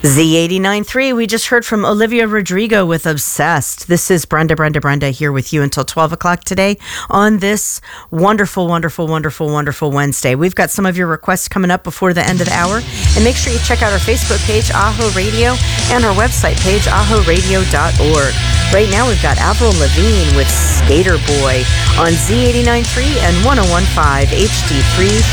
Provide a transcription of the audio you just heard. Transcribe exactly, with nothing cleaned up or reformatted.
Z eighty-nine point three, we just heard from Olivia Rodrigo with Obsessed. This is Brenda, Brenda, Brenda here with you until twelve o'clock today on this wonderful, wonderful, wonderful, wonderful Wednesday. We've got some of your requests coming up before the end of the hour. And make sure you check out our Facebook page, Aho Radio, and our website page, aho radio dot org. Right now we've got Avril Lavigne with Skater Boy on Z eighty-nine point three and one oh one point five H D three